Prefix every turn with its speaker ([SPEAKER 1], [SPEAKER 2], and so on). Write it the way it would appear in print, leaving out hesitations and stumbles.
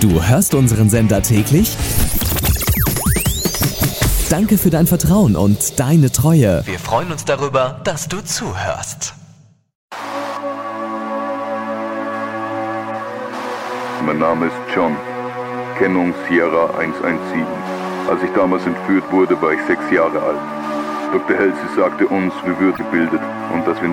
[SPEAKER 1] Du hörst unseren Sender täglich? Danke für dein Vertrauen und deine Treue. Wir freuen uns darüber, dass du zuhörst.
[SPEAKER 2] Mein Name ist John, Kennung Sierra 117. Als ich damals entführt wurde, war ich 6 Jahre alt. Dr. Halsey sagte uns, wir würden gebildet und dass wir